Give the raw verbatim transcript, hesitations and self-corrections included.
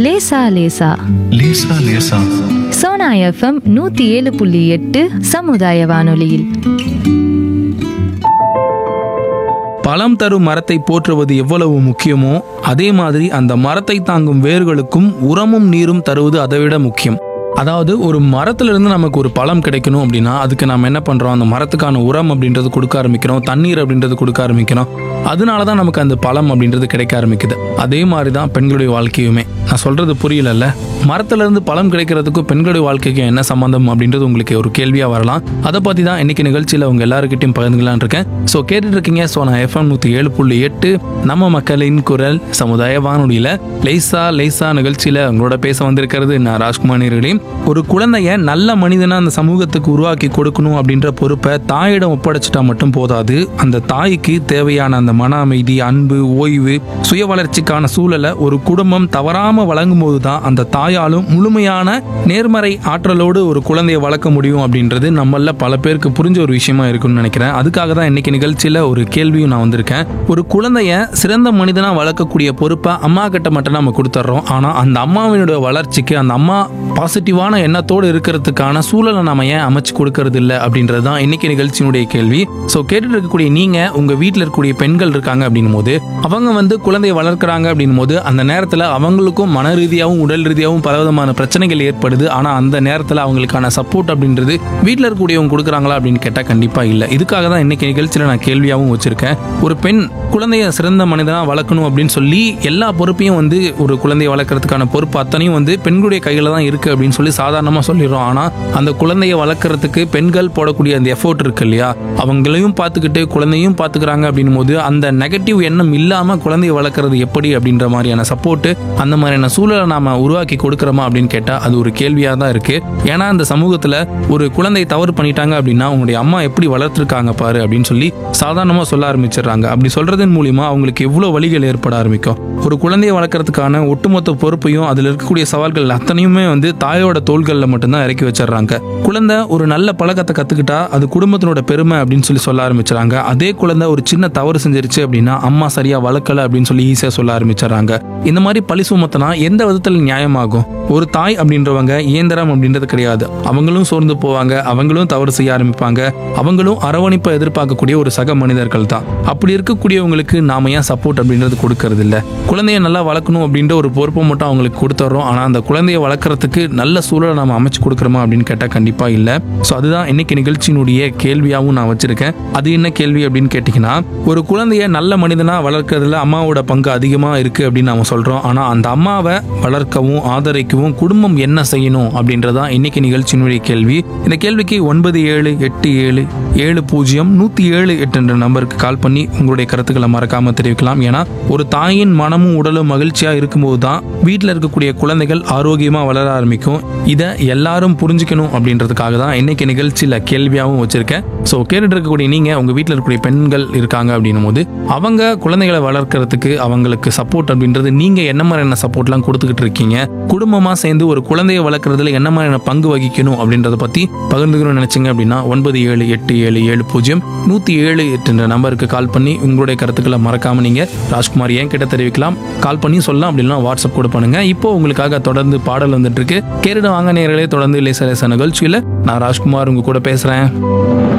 லேசா லேசா லேசா லேசா சோனா எஃப்எம் நூத்தி ஏழு புள்ளி எட்டு சமுதாய வானொலியில். பழம் தரும் மரத்தை போற்றுவது எவ்வளவு முக்கியமோ அதே மாதிரி அந்த மரத்தை தாங்கும் வேர்களுக்கும் உரமும் நீரும் தருவது அதைவிட முக்கியம். அதாவது ஒரு மரத்திலிருந்து நமக்கு ஒரு பழம் கிடைக்கணும் அப்படின்னா அதுக்கு நம்ம என்ன பண்ணுறோம், அந்த மரத்துக்கான உரம் அப்படின்றது கொடுக்க ஆரம்பிக்கிறோம், தண்ணீர் அப்படின்றது கொடுக்க ஆரம்பிக்கிறோம். அதனால தான் நமக்கு அந்த பழம் அப்படின்றது கிடைக்க ஆரம்பிக்குது. அதே மாதிரி தான் பெண்களுடைய வாழ்க்கையுமே. நான் சொல்கிறது புரியலல்ல? மரத்திலிருந்து பழம் கிடைக்கிறதுக்கும் பெண்களுடைய வாழ்க்கைக்கும் என்ன சம்மந்தம் அப்படின்றது உங்களுக்கு ஒரு கேள்வியாக வரலாம். அதை பற்றி தான் இன்னைக்கு நிகழ்ச்சியில் உங்கள் எல்லாருக்கிட்டையும் பகிர்ந்துக்கலான் இருக்கேன். ஸோ கேட்டுட்டு இருக்கீங்க சோனா எஃப்எம் நூற்றி ஏழு புள்ளி எட்டு நம்ம மக்களின் குரல் சமுதாய வானொலியில் லேசா லேசா நிகழ்ச்சியில் உங்களோட பேச வந்திருக்கிறது நான் ராஜ்குமார் நேயர்களே. ஒரு குழந்தைய நல்ல மனிதனா அந்த சமூகத்துக்கு உருவாக்கி கொடுக்கணும் அப்படின்ற பொறுப்பை தாயிடம் ஒப்படைச்சிட்டா மட்டும் போதாது. அந்த தாய்க்கு தேவையான அந்த மன அமைதி, அன்பு, ஓய்வு, சுய வளர்ச்சிக்கான சூழலை ஒரு குடும்பம் தவறாம வழங்கும் போது தான் அந்த தாயாலும் முழுமையான நேர்மறை ஆற்றலோடு ஒரு குழந்தையை வளர்க்க முடியும் அப்படின்றது நம்மள பல பேருக்கு புரிஞ்ச ஒரு விஷயமா இருக்குன்னு நினைக்கிறேன். அதுக்காக தான் இன்னைக்கு நிகழ்ச்சியில ஒரு கேள்வியும் நான் வந்திருக்கேன். ஒரு குழந்தைய சிறந்த மனிதனா வளர்க்கக்கூடிய பொறுப்பை அம்மா கிட்ட மட்டும் நம்ம கொடுத்துட்றோம். ஆனா அந்த அம்மாவினுடைய வளர்ச்சிக்கு அந்த அம்மா பாசிட்டிவான எண்ணத்தோடு இருக்கிறதுக்கான சூழலை நாம ஏன் அமைச்சு கொடுக்கறது இல்லை அப்படின்றது தான் இன்னைக்கு நிகழ்ச்சியினுடைய கேள்வி. ஸோ கேட்டுட்டு இருக்கக்கூடிய நீங்க உங்க வீட்டில் இருக்கக்கூடிய பெண்கள் இருக்காங்க அப்படின்னும் போது அவங்க வந்து குழந்தையை வளர்க்குறாங்க அப்படின்னும் போது அந்த நேரத்தில் அவங்களுக்கும் மன ரீதியாகவும் உடல் ரீதியாகவும் பலவிதமான பிரச்சனைகள் ஏற்படுது. ஆனால் அந்த நேரத்தில் அவங்களுக்கான சப்போர்ட் அப்படின்றது வீட்டில் இருக்கக்கூடியவங்க கொடுக்குறாங்களா அப்படின்னு கேட்டால் கண்டிப்பாக இல்லை. இதுக்காக தான் இன்னைக்கு நிகழ்ச்சியில் நான் கேள்வியாகவும் வச்சிருக்கேன். ஒரு பெண் குழந்தைய சிறந்த மனிதனாக வளர்க்கணும் அப்படின்னு சொல்லி எல்லா பொறுப்பையும் வந்து ஒரு குழந்தையை வளர்க்கறதுக்கான பொறுப்பு அத்தனையும் வந்து பெண்களுடைய கையில் தான் இருக்கு அப்படின்னு சொல்லி சாதாரணமாக சொல்லிடுறோம். ஆனால் அந்த குழந்தையை வளர்க்கறதுக்கு பெண்கள் போடக்கூடிய அந்த எஃபோர்ட் இருக்கு இல்லையா, அவங்களையும் பார்த்துக்கிட்டு குழந்தையும் பார்த்துக்கிறாங்க அப்படின்னும் போது அந்த நெகட்டிவ் எண்ணம் இல்லாமல் குழந்தையை வளர்க்குறது எப்படி அப்படின்ற மாதிரியான சப்போர்ட்டு அந்த மாதிரியான சூழலை நாம உருவாக்கி கொடுக்குறோமா அப்படின்னு கேட்டால் அது ஒரு கேள்வியாக தான் இருக்கு. ஏன்னா அந்த சமூகத்தில் ஒரு குழந்தை தவறு பண்ணிட்டாங்க அப்படின்னா உங்களுடைய அம்மா எப்படி வளர்த்துருக்காங்க பாரு அப்படின்னு சொல்லி சாதாரணமாக சொல்ல ஆரம்பிச்சிடுறாங்க. அப்படி சொல்றதன் மூலியமா அவங்களுக்கு எவ்வளோ வழிகள் ஏற்பட ஆரம்பிக்கும். ஒரு குழந்தையை வளர்க்கறதுக்கான ஒட்டுமொத்த பொறுப்பையும் அதில் இருக்கக்கூடிய சவால்கள் அத்தனையுமே வந்து தாயோட தோள்களில் மட்டும்தான் இறக்கி வச்சிடறாங்க. குழந்தை ஒரு நல்ல பழக்கத்தை கத்துக்கிட்டா அது குடும்பத்தினோட பெருமை அப்படின்னு சொல்லி சொல்ல ஆரம்பிச்சிடறாங்க. அதே குழந்தை ஒரு சின்ன தவறு செஞ்சிருச்சு அப்படின்னா அம்மா சரியா வளர்க்கல அப்படின்னு சொல்லி ஈஸியா சொல்ல ஆரம்பிச்சிடறாங்க. இந்த மாதிரி பழி சுமத்தினா எந்த விதத்தில் நியாயமாகும்? ஒரு தாய் அப்படின்றவங்க இயந்திரம் அப்படின்றது கிடையாது. அவங்களும் சோர்ந்து போவாங்க, அவங்களும் தவறு செய்ய ஆரம்பிப்பாங்க, அவங்களும் அரவணைப்பை எதிர்பார்க்கக்கூடிய ஒரு சக மனிதர்கள் தான். அப்படி இருக்கக்கூடியவங்களுக்கு நாம ஏன் சப்போர்ட் அப்படின்றது கொடுக்கறது இல்லை? குழந்தைய நல்லா வளர்க்கணும் அப்படின்ற ஒரு பொறுப்பை மட்டும் அவங்களுக்கு கொடுத்துட்றோம். ஆனால் அந்த குழந்தைய வளர்க்கறதுக்கு நல்ல சூழலை நம்ம அமைச்சு கொடுக்குறோமா அப்படின்னு கேட்டால் கண்டிப்பா இல்லை. ஸோ அதுதான் இன்னைக்கு நிகழ்ச்சியினுடைய கேள்வியாகவும் நான் வச்சிருக்கேன். அது என்ன கேள்வி அப்படின்னு கேட்டிங்கன்னா, ஒரு குழந்தைய நல்ல மனிதனா வளர்க்கறதுல அம்மாவோட பங்கு அதிகமாக இருக்கு அப்படின்னு நாம சொல்றோம். ஆனால் அந்த அம்மாவை வளர்க்கவும் ஆதரிக்கவும் குடும்பம் என்ன செய்யணும் அப்படின்றதான் இன்னைக்கு நிகழ்ச்சியினுடைய கேள்வி. இந்த கேள்விக்கு ஒன்பது ஏழு எட்டு ஏழு ஏழு பூஜ்ஜியம் நூத்தி ஏழு எட்டு என்ற நம்பருக்கு கால் பண்ணி உங்களுடைய கருத்துக்களை மறக்காம தெரிவிக்கலாம். ஏன்னா ஒரு தாயின் மனமும் உடலும் மகிழ்ச்சியா இருக்கும்போது தான் வீட்டில் இருக்கக்கூடிய குழந்தைகள் ஆரோக்கியமா வளர ஆரம்பிக்கும். இதை எல்லாரும் புரிஞ்சுக்கணும் அப்படின்றதுக்காக தான் இன்னைக்கு நிகழ்ச்சியில கேள்வியாகவும் வச்சிருக்கேன். ஸோ கேட்டுட்டு இருக்கக்கூடிய நீங்க உங்க வீட்டில் இருக்கக்கூடிய பெண்கள் இருக்காங்க அப்படின்னும் போது அவங்க குழந்தைகளை வளர்க்கறதுக்கு அவங்களுக்கு சப்போர்ட் அப்படின்றது நீங்க என்ன மாதிரியான சப்போர்ட்லாம் கொடுத்துக்கிட்டு இருக்கீங்க? குடும்பமா சேர்ந்து ஒரு குழந்தையை வளர்க்கறதுல என்ன மாதிரியான பங்கு வகிக்கணும் அப்படின்றத பத்தி பகிர்ந்துக்கணும்னு நினைச்சீங்க அப்படின்னா ஒன்பது ஏழு எட்டு ஏழு ஏழு பூஜ்ஜியம் நூத்தி ஏழு எட்டு என்ற நம்பருக்கு கால் பண்ணி உங்களுடைய கருத்துக்களை மறக்காம நீங்க ராஜ்குமார் ஏன் கிட்ட தெரிவிக்கலாம். கால் பண்ணி சொல்லலாம், அப்படின்னா வாட்ஸ்அப் கூட பண்ணுங்க. இப்போ உங்களுக்காக தொடர்ந்து பாடல் வந்துட்டு இருக்கு. கேரிட வாங்க நேயர்களே, தொடர்ந்து லேசா லேசா நிகழ்ச்சியில நான் ராஜ்குமார் உங்க கூட பேசுறேன்.